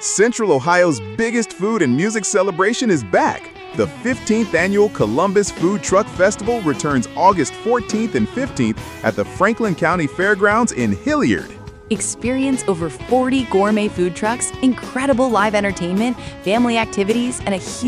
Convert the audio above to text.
Central Ohio's biggest food and music celebration is back. The 15th annual Columbus Food Truck Festival returns August 14th and 15th at the Franklin County Fairgrounds in Hilliard. Experience over 40 gourmet food trucks, incredible live entertainment, family activities, and a huge